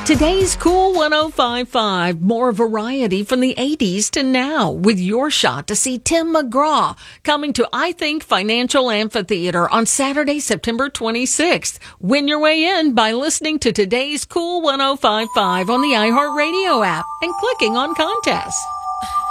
Today's Cool 105.5, more variety from the 80s to now, with your shot to see Tim McGraw coming to I Think Financial Amphitheater on Saturday, September 26th. Win your way in by listening to Today's Cool 105.5 on the iHeartRadio app and clicking on contests.